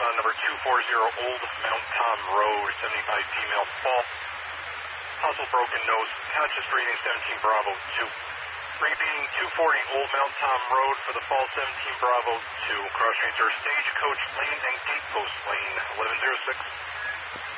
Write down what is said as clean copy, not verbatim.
number 240 Old Mount Tom Road, 75 female, fall. Puzzle broken nose, conscious breathing, 17 Bravo 2. Repeating 240 Old Mount Tom Road for the fall, 17 Bravo 2. Cross trains are Stagecoach Lane and Gatepost Lane, 1106.